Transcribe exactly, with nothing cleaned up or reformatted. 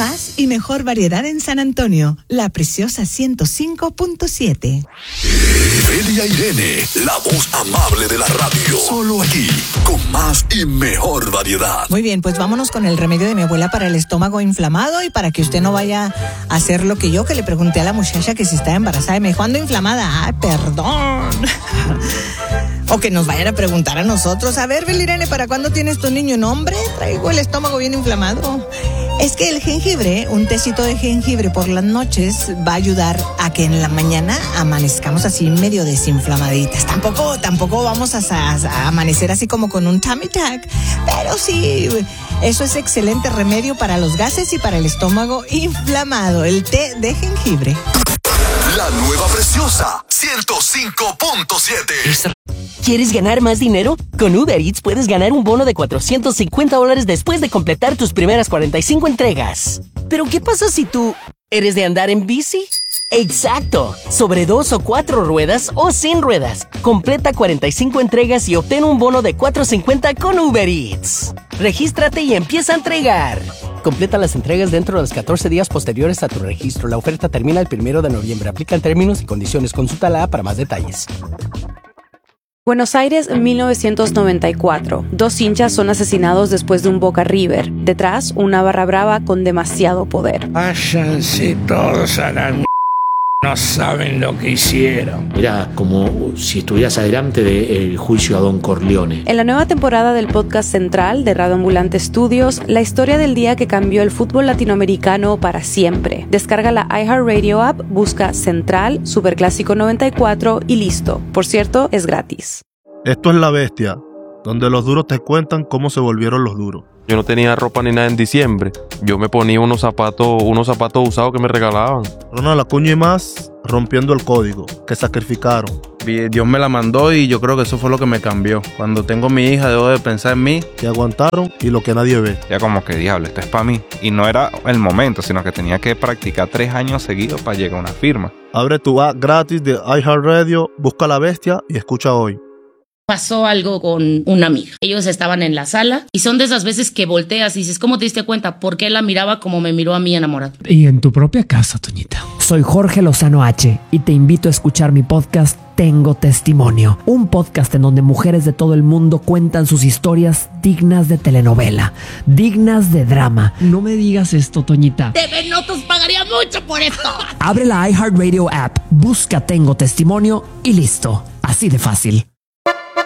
Más y mejor variedad en San Antonio. La Preciosa ciento cinco punto siete. Elia Irene, la voz amable de la radio. Solo aquí, con más y mejor variedad. Muy bien, pues vámonos con el remedio de mi abuela para el estómago inflamado y para que usted no vaya a hacer lo que yo, que le pregunté a la muchacha que si está embarazada y me dijo, ando inflamada. Ay, perdón. O que nos vayan a preguntar a nosotros, a ver, Belirene, ¿para cuándo tienes tu niño? No, hombre, traigo el estómago bien inflamado. Es que el jengibre, un tecito de jengibre por las noches va a ayudar a que en la mañana amanezcamos así medio desinflamaditas. Tampoco, tampoco vamos a, a, a amanecer así como con un tummy tuck, pero sí, eso es excelente remedio para los gases y para el estómago inflamado, el té de jengibre. La nueva Preciosa ciento cinco punto siete. ¿Quieres ganar más dinero? Con Uber Eats puedes ganar un bono de cuatrocientos cincuenta dólares después de completar tus primeras cuarenta y cinco entregas. ¿Pero qué pasa si tú eres de andar en bici? ¡Exacto! Sobre dos o cuatro ruedas o sin ruedas. Completa cuarenta y cinco entregas y obtén un bono de cuatrocientos cincuenta con Uber Eats. Regístrate y empieza a entregar. Completa las entregas dentro de los catorce días posteriores a tu registro. La oferta termina el primero de noviembre. Aplican términos y condiciones. Consulta la A para más detalles. Buenos Aires, mil novecientos noventa y cuatro. Dos hinchas son asesinados después de un Boca River. Detrás, una barra brava con demasiado poder. Váyanse todos a la m***. No saben lo que hicieron. Era como si estuvieras adelante del juicio a Don Corleone. En la nueva temporada del podcast central de Radio Ambulante Studios, la historia del día que cambió el fútbol latinoamericano para siempre. Descarga la iHeartRadio app, busca Central, Superclásico noventa y cuatro y listo. Por cierto, es gratis. Esto es La Bestia, donde los duros te cuentan cómo se volvieron los duros. Yo no tenía ropa ni nada en diciembre. Yo me ponía unos zapatos, unos zapatos usados que me regalaban. Ronald Acuña y más rompiendo el código, que sacrificaron. Dios me la mandó y yo creo que eso fue lo que me cambió. Cuando tengo mi hija debo de pensar en mí. Que aguantaron y lo que nadie ve. Ya como que diablo, esto es para mí. Y no era el momento, sino que tenía que practicar tres años seguidos para llegar a una firma. Abre tu app gratis de iHeartRadio, busca La Bestia y escucha hoy. Pasó algo con una amiga. Ellos estaban en la sala y son de esas veces que volteas y dices, ¿cómo te diste cuenta? ¿Por qué la miraba como me miró a mí enamorada? Y en tu propia casa, Toñita. Soy Jorge Lozano H y te invito a escuchar mi podcast Tengo Testimonio, un podcast en donde mujeres de todo el mundo cuentan sus historias dignas de telenovela, dignas de drama. No me digas esto, Toñita. T V Notas pagaría mucho por esto. Abre la iHeartRadio app, busca Tengo Testimonio y listo. Así de fácil.